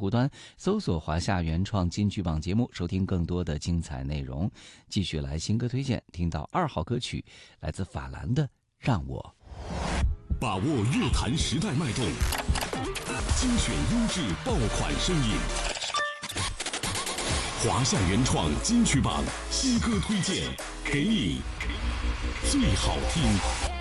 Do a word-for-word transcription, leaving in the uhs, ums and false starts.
户端搜索华夏原创金曲榜节目，收听更多的精彩内容。继续来新歌推荐，听到二号歌曲来自法兰的《让我》。 把握乐坛时代脉动，精选优质爆款声音。华夏原创金曲榜新歌推荐，给你最好听。